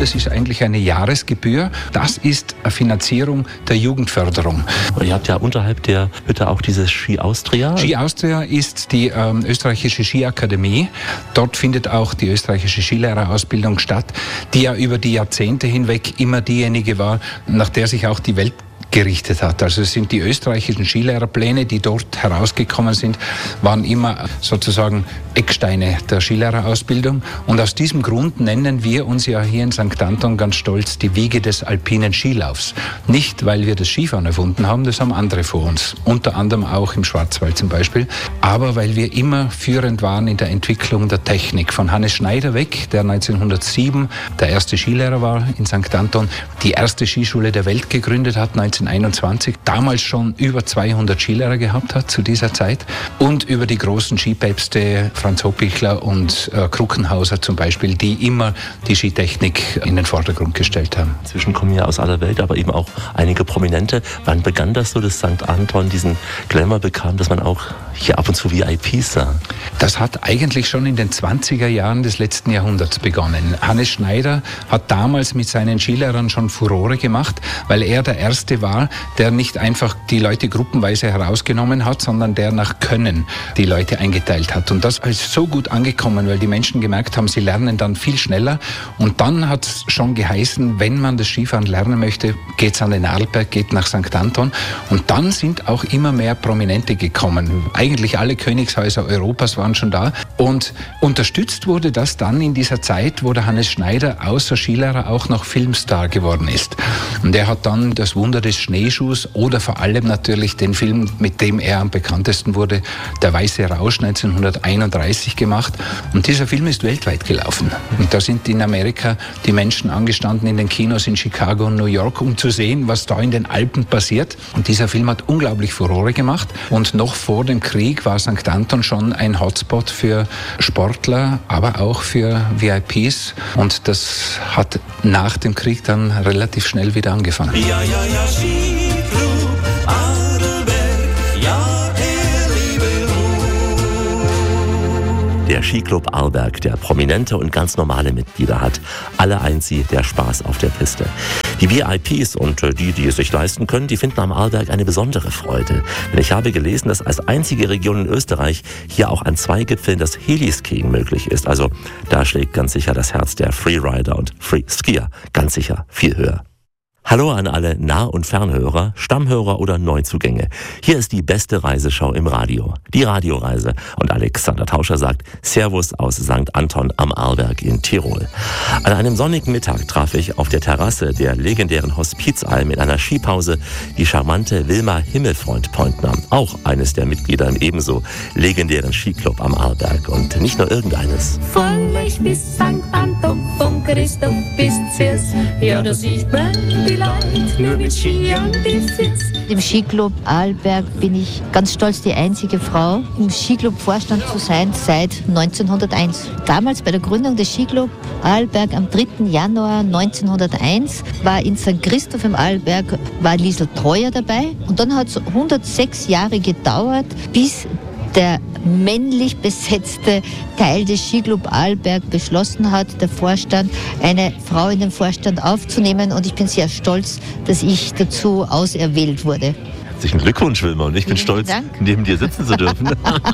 das ist eigentlich eine Jahresgebühr. Das ist eine Finanzierung der Jugendförderung. Und ihr habt ja unterhalb der Hütte auch dieses Ski Austria. Ski Austria ist die österreichische Skiakademie. Dort findet auch die österreichische Skilehrerausbildung statt, die ja über die Jahrzehnte hinweg immer diejenige war, nach der sich auch die Welt gerichtet hat. Also es sind die österreichischen Skilehrerpläne, die dort herausgekommen sind, waren immer sozusagen Ecksteine der Skilehrerausbildung. Und aus diesem Grund nennen wir uns ja hier in St. Anton ganz stolz die Wiege des alpinen Skilaufs. Nicht, weil wir das Skifahren erfunden haben, das haben andere vor uns. Unter anderem auch im Schwarzwald zum Beispiel. Aber weil wir immer führend waren in der Entwicklung der Technik. Von Hannes Schneider weg, der 1907 der erste Skilehrer war in St. Anton, die erste Skischule der Welt gegründet hat, 1921, damals schon über 200 Skilehrer gehabt hat zu dieser Zeit, und über die großen Skipäpste Franz Hoppichler und Kruckenhauser zum Beispiel, die immer die Skitechnik in den Vordergrund gestellt haben. Inzwischen kommen ja aus aller Welt, aber eben auch einige Prominente. Wann begann das so, dass St. Anton diesen Glamour bekam, dass man auch hier ab und zu VIPs sah? Das hat eigentlich schon in den 20er Jahren des letzten Jahrhunderts begonnen. Hannes Schneider hat damals mit seinen Skilehrern schon Furore gemacht, weil er der Erste war, der nicht einfach die Leute gruppenweise herausgenommen hat, sondern der nach Können die Leute eingeteilt hat. Und das ist so gut angekommen, weil die Menschen gemerkt haben, sie lernen dann viel schneller. Und dann hat es schon geheißen, wenn man das Skifahren lernen möchte, geht's an den Arlberg, geht nach St. Anton. Und dann sind auch immer mehr Prominente gekommen. Eigentlich alle Königshäuser Europas waren schon da. Und unterstützt wurde das dann in dieser Zeit, wo der Hannes Schneider außer Skilehrer auch noch Filmstar geworden ist. Und er hat dann das Wunder des Schneeschuhs oder vor allem natürlich den Film, mit dem er am bekanntesten wurde, Der Weiße Rausch 1931 gemacht. Und dieser Film ist weltweit gelaufen. Und da sind in Amerika die Menschen angestanden in den Kinos in Chicago und New York, um zu sehen, was da in den Alpen passiert. Und dieser Film hat unglaublich Furore gemacht. Und noch vor dem Krieg war St. Anton schon ein Hotspot für Sportler, aber auch für VIPs. Und das hat nach dem Krieg dann relativ schnell wieder angefangen. Ja, Skiclub Arlberg, ja, Der Skiclub Arlberg, der prominente und ganz normale Mitglieder hat. Alle eint sie, der Spaß auf der Piste. Die VIPs und die es sich leisten können, die finden am Arlberg eine besondere Freude. Denn ich habe gelesen, dass als einzige Region in Österreich hier auch an 2 Gipfeln das Heliskiing möglich ist. Also da schlägt ganz sicher das Herz der Freerider und Freeskier ganz sicher viel höher. Hallo an alle Nah- und Fernhörer, Stammhörer oder Neuzugänge. Hier ist die beste Reiseschau im Radio, die Radioreise. Und Alexander Tauscher sagt Servus aus St. Anton am Arlberg in Tirol. An einem sonnigen Mittag traf ich auf der Terrasse der legendären Hospizalm in einer Skipause die charmante Wilma Himmelfreund-Pointner, auch eines der Mitglieder im ebenso legendären Skiclub am Arlberg. Und nicht nur irgendeines. Von Lech bis St. Anton, von Christoph bis Ziers, ja, da sieht man die Leute nur mit Ski an die Füße. Im Skiclub Arlberg bin ich ganz stolz, die einzige Frau im Skiclub-Vorstand zu sein seit 1901. Damals bei der Gründung des Skiclub Arlberg am 3. Januar 1901 war in St. Christoph im Arlberg war Liesl Treuer dabei. Und dann hat es 106 Jahre gedauert, bis der männlich besetzte Teil des Skiclub Arlberg beschlossen hat, der Vorstand, eine Frau in den Vorstand aufzunehmen. Und ich bin sehr stolz, dass ich dazu auserwählt wurde. Herzlichen Glückwunsch, Wilma. Und ich bin stolz, neben dir sitzen zu dürfen.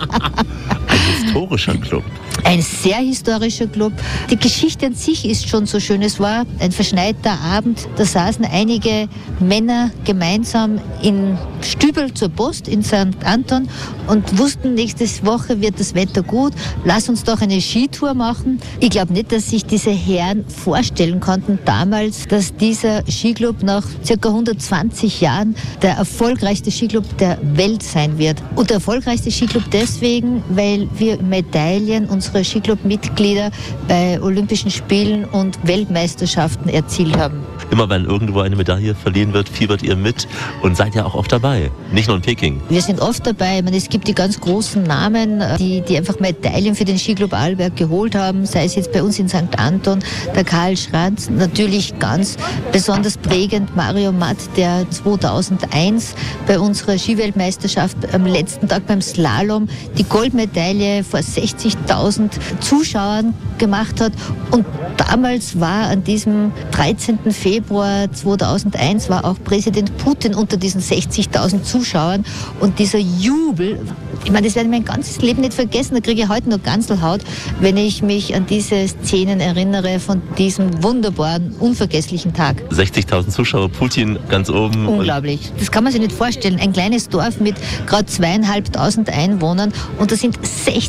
Ein historischer Club. Ein sehr historischer Club. Die Geschichte an sich ist schon so schön. Es war ein verschneiter Abend. Da saßen einige Männer gemeinsam in Stübel zur Post in St. Anton und wussten, nächste Woche wird das Wetter gut. Lass uns doch eine Skitour machen. Ich glaube nicht, dass sich diese Herren vorstellen konnten damals, dass dieser Skiclub nach ca. 120 Jahren der erfolgreichste Skiclub der Welt sein wird. Und der erfolgreichste Skiclub deswegen, weil wir Medaillen unserer Skiclub-Mitglieder bei Olympischen Spielen und Weltmeisterschaften erzielt haben. Immer wenn irgendwo eine Medaille verliehen wird, fiebert ihr mit und seid ja auch oft dabei. Nicht nur in Peking. Wir sind oft dabei. Ich meine, es gibt die ganz großen Namen, die einfach Medaillen für den Skiclub Arlberg geholt haben, sei es jetzt bei uns in St. Anton, der Karl Schranz, natürlich ganz besonders prägend Mario Matt, der 2001 bei unserer Skiweltmeisterschaft am letzten Tag beim Slalom die Goldmedaille vor 60.000 Zuschauern gemacht hat. Und damals war an diesem 13. Februar 2001 war auch Präsident Putin unter diesen 60.000 Zuschauern. Und dieser Jubel, ich meine, das werde ich mein ganzes Leben nicht vergessen. Da kriege ich heute noch Ganselhaut, wenn ich mich an diese Szenen erinnere von diesem wunderbaren, unvergesslichen Tag. 60.000 Zuschauer, Putin ganz oben. Unglaublich. Das kann man sich nicht vorstellen. Ein kleines Dorf mit gerade 2.500 Einwohnern und da sind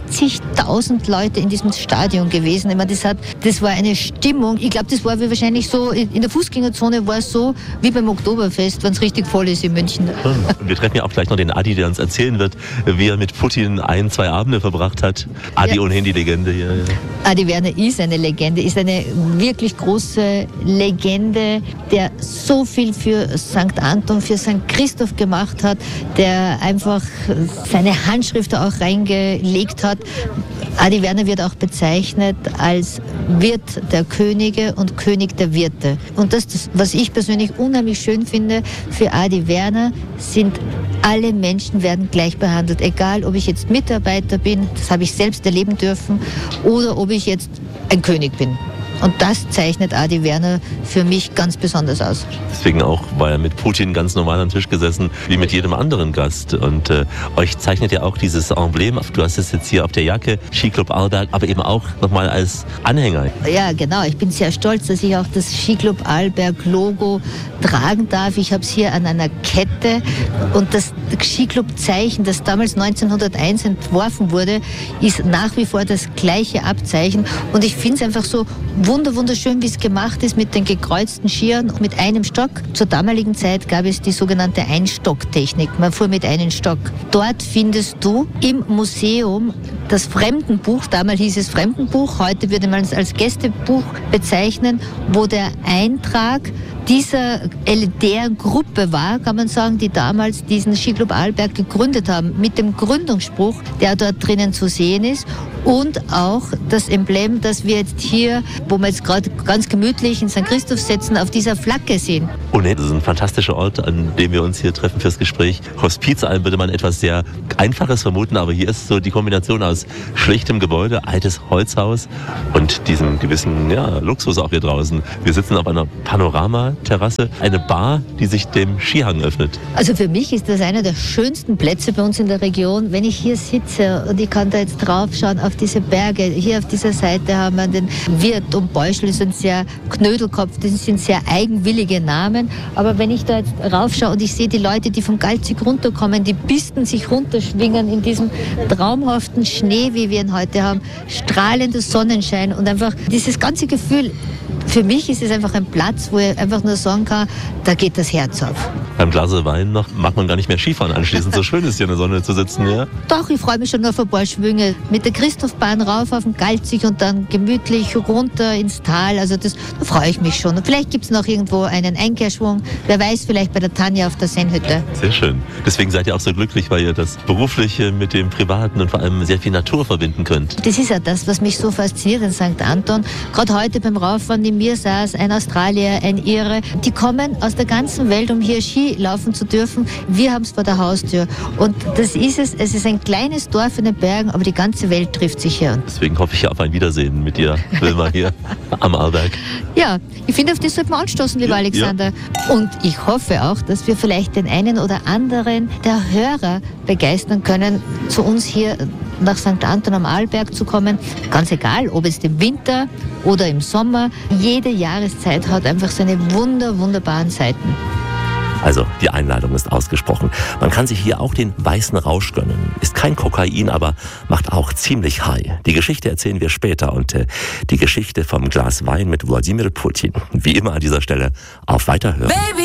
60.000 Leute in diesem Stadion gewesen. Ich meine, das war eine Stimmung. Ich glaube, das war wie wahrscheinlich so, in der Fußgängerzone war es so wie beim Oktoberfest, wenn es richtig voll ist in München. Wir treffen ja auch gleich noch den Adi, der uns erzählen wird, wie er mit Putin 1-2 Abende verbracht hat. Adi, ja. Ohnehin die Legende hier. Ja. Adi Werner ist eine Legende, ist eine wirklich große Legende, der so viel für St. Anton, für St. Christoph gemacht hat, der einfach seine Handschrift auch reingelegt hat. Adi Werner wird auch bezeichnet als Wirt der Könige und König der Wirte. Und das, was ich persönlich unheimlich schön finde für Adi Werner, sind alle Menschen werden gleich behandelt. Egal, ob ich jetzt Mitarbeiter bin, das habe ich selbst erleben dürfen, oder ob ich jetzt ein König bin. Und das zeichnet Adi Werner für mich ganz besonders aus. Deswegen auch war er mit Putin ganz normal am Tisch gesessen, wie mit jedem anderen Gast. Und euch zeichnet ja auch dieses Emblem, du hast es jetzt hier auf der Jacke, Skiclub Arlberg, aber eben auch nochmal als Anhänger. Ja, genau. Ich bin sehr stolz, dass ich auch das Skiclub Arlberg Logo tragen darf. Ich habe es hier an einer Kette. Und das Skiclub-Zeichen, das damals 1901 entworfen wurde, ist nach wie vor das gleiche Abzeichen. Und ich finde es einfach so wunderschön, wie es gemacht ist mit den gekreuzten Skiern und mit einem Stock. Zur damaligen Zeit gab es die sogenannte Einstocktechnik. Man fuhr mit einem Stock. Dort findest du im Museum das Fremdenbuch, damals hieß es Fremdenbuch, heute würde man es als Gästebuch bezeichnen, wo der Eintrag dieser elitären Gruppe war, kann man sagen, die damals diesen Skiclub Arlberg gegründet haben, mit dem Gründungsspruch, der dort drinnen zu sehen ist, und auch das Emblem, das wir jetzt hier, wo wir jetzt gerade ganz gemütlich in St. Christoph sitzen, auf dieser Flagge sehen. Oh nee, das ist ein fantastischer Ort, an dem wir uns hier treffen fürs Gespräch. Hospizalm würde man etwas sehr Einfaches vermuten, aber hier ist so die Kombination aus schlichtem Gebäude, altes Holzhaus und diesem gewissen Luxus auch hier draußen. Wir sitzen auf einer Panoramaterrasse, eine Bar, die sich dem Skihang öffnet. Also für mich ist das einer der schönsten Plätze bei uns in der Region, wenn ich hier sitze und ich kann da jetzt drauf schauen auf diese Berge. Hier auf dieser Seite haben wir den Wirt und Beuschel, ist ein sehr Knödelkopf, das sind sehr eigenwillige Namen. Aber wenn ich da jetzt raufschaue und ich sehe die Leute, die vom Galzig runterkommen, die Pisten sich runterschwingen in diesem traumhaften Schnee, wie wir ihn heute haben, strahlender Sonnenschein und einfach dieses ganze Gefühl. Für mich ist es einfach ein Platz, wo ich einfach nur sagen kann, da geht das Herz auf. Beim Glas Wein noch mag man gar nicht mehr Skifahren anschließend. So schön ist hier in der Sonne zu sitzen, ja? Doch, ich freue mich schon auf ein paar Schwünge. Mit der Christophbahn rauf auf den Galzig und dann gemütlich runter ins Tal. Also da freue ich mich schon. Und vielleicht gibt es noch irgendwo einen Einkehrschwung. Wer weiß, vielleicht bei der Tanja auf der Sennhütte. Sehr schön. Deswegen seid ihr auch so glücklich, weil ihr das Berufliche mit dem Privaten und vor allem sehr viel Natur verbinden könnt. Das ist ja das, was mich so fasziniert in St. Anton. Gerade heute beim Rauffahren, neben mir saß ein Australier, ein Ire. Die kommen aus der ganzen Welt, um hier Ski laufen zu dürfen. Wir haben es vor der Haustür. Und das ist es. Es ist ein kleines Dorf in den Bergen, aber die ganze Welt trifft sich hier. Deswegen hoffe ich auf ein Wiedersehen mit dir, Wilma, hier am Arlberg. Ja, ich finde, auf das sollte man anstoßen, lieber Alexander. Ja. Und ich hoffe auch, dass wir vielleicht den einen oder anderen der Hörer begeistern können, zu uns hier nach St. Anton am Arlberg zu kommen. Ganz egal, ob es im Winter oder im Sommer. Jede Jahreszeit hat einfach seine wunderbaren Seiten. Also, die Einladung ist ausgesprochen. Man kann sich hier auch den weißen Rausch gönnen. Ist kein Kokain, aber macht auch ziemlich high. Die Geschichte erzählen wir später und die Geschichte vom Glas Wein mit Wladimir Putin. Wie immer an dieser Stelle auf Weiterhören. Baby!